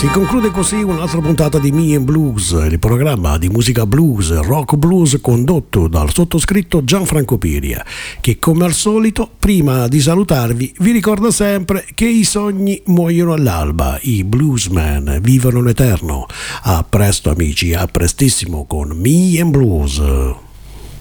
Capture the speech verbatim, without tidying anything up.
Si conclude così un'altra puntata di Me and Blues, il programma di musica blues, rock blues condotto dal sottoscritto Gianfranco Piria, che come al solito, prima di salutarvi, vi ricorda sempre che i sogni muoiono all'alba, i bluesmen vivono in eterno. A presto amici, a prestissimo con Me and Blues.